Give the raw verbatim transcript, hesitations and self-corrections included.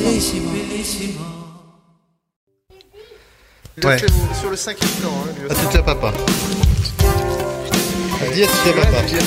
Ouais. Sur le cinquième temps. Hein, À tout à papa. Dis à tout à papa.